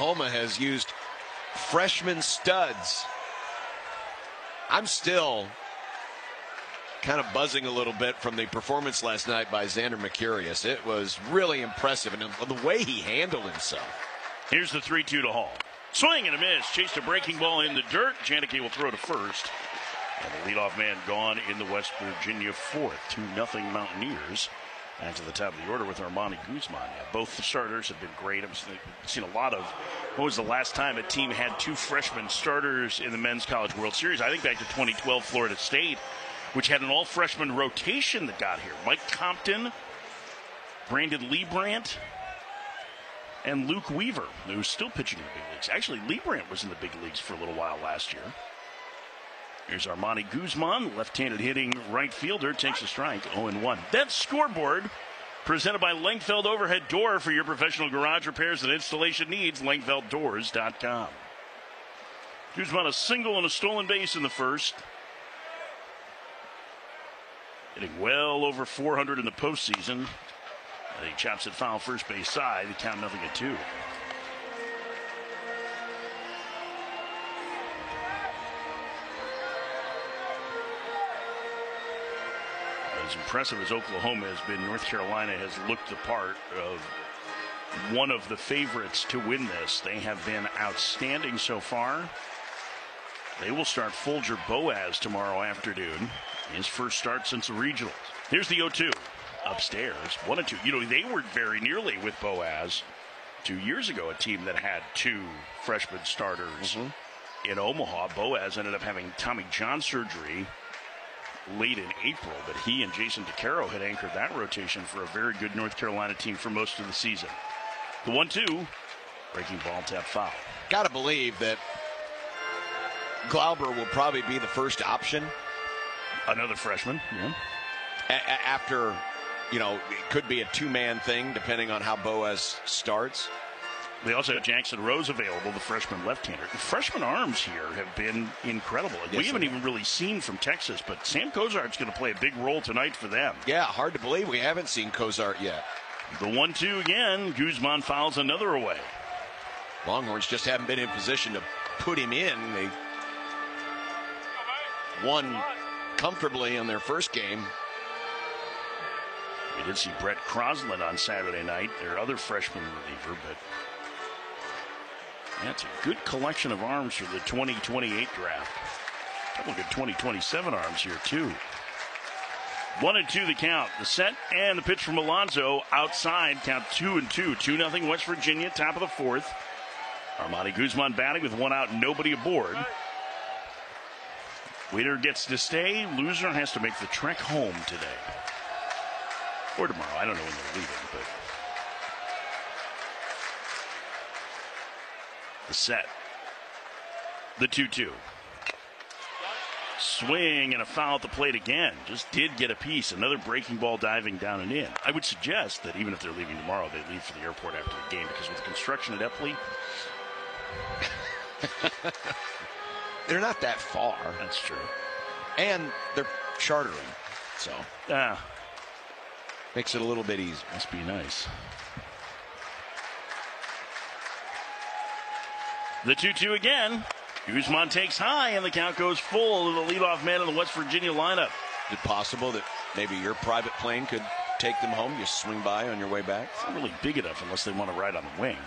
Oklahoma has used freshman studs. I'm still kind of buzzing a little bit from the performance last night by Xander Mercurius. It was really impressive, and the way he handled himself. Here's the 3-2 to Hall. Swing and a miss. Chased a breaking ball in the dirt. Janicki will throw to first. And the leadoff man gone in the West Virginia fourth. 2-0 Mountaineers. Back to the top of the order with Armani Guzman. Yeah, both the starters have been great. I've seen a lot of, what was the last time a team had two freshman starters in the Men's College World Series? I think back to 2012 Florida State, which had an all-freshman rotation that got here. Mike Compton, Brandon Liebrandt, and Luke Weaver, who's still pitching in the big leagues. Actually, Liebrandt was in the big leagues for a little while last year. Here's Armani Guzman, left-handed hitting right fielder, takes a strike, 0-1. That scoreboard presented by Lengfeld Overhead Door for your professional garage repairs and installation needs, lengfelddoors.com. Guzman a single and a stolen base in the first. Hitting well over 400 in the postseason. He chops it foul first base side. The count 0-2. As impressive as Oklahoma has been, North Carolina has looked the part of one of the favorites to win this. They have been outstanding so far. They will start Folger Boaz tomorrow afternoon. His first start since the regionals. Here's the 0-2. Upstairs, 1-2. You know, they were very nearly with Boaz 2 years ago, a team that had two freshman starters in Omaha. Boaz ended up having Tommy John surgery late in April, but he and Jason DeCaro had anchored that rotation for a very good North Carolina team for most of the season. The 1-2, breaking ball, tap foul. Got to believe that Glauber will probably be the first option. Another freshman, yeah. After, you know, it could be a two-man thing depending on how Boaz starts. They also have Jackson Rose available, the freshman left-hander. The freshman arms here have been incredible. Yes, we haven't even really seen from Texas, but Sam Cozart's going to play a big role tonight for them. Yeah, hard to believe we haven't seen Cozart yet. The 1-2 again. Guzman fouls another away. Longhorns just haven't been in position to put him in. They won comfortably in their first game. We did see Brett Crosland on Saturday night, their other freshman reliever, but that's a good collection of arms for the 2028 draft. A couple good 2027 arms here, too. 1-2 the count. The set and the pitch from Alonso outside. Count 2-2. 2-0 West Virginia, top of the fourth. Armani Guzman batting with one out, nobody aboard. Winner gets to stay. Loser has to make the trek home today. Or tomorrow. I don't know when they're leaving, but the set. The 2-2. Swing and a foul at the plate again. Just did get a piece. Another breaking ball diving down and in. I would suggest that even if they're leaving tomorrow, they leave for the airport after the game, because with the construction at Epley, they're not that far. That's true. And they're chartering, so makes it a little bit easier. Must be nice. The 2-2 again. Guzman takes high, and the count goes full to the leadoff man in the West Virginia lineup. Is it possible that maybe your private plane could take them home? You swing by on your way back? It's not really big enough unless they want to ride on the wing.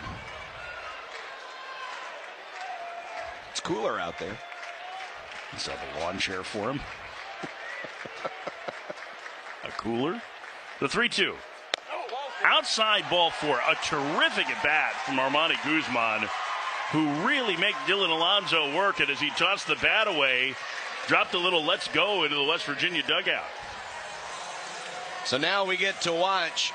It's cooler out there. Let's have a lawn chair for him. A cooler. The 3-2. Outside ball four. A terrific at bat from Armani Guzman, who really make Dylan Alonso work. And as he tossed the bat away, dropped a little let's go into the West Virginia dugout. So now we get to watch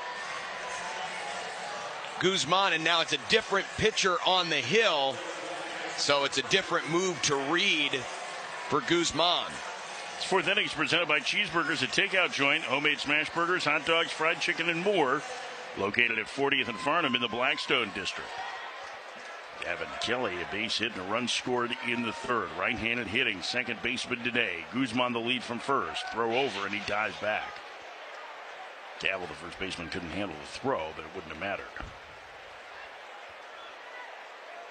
Guzman, and now it's a different pitcher on the hill. So it's a different move to read for Guzman. This fourth inning is presented by Cheeseburgers, a takeout joint, homemade smash burgers, hot dogs, fried chicken, and more. Located at 40th and Farnham in the Blackstone District. Gavin Kelly, a base hit and a run scored in the third. Right-handed hitting, second baseman today. Guzman the lead from first. Throw over, and he dives back. Gavel, the first baseman, couldn't handle the throw, but it wouldn't have mattered.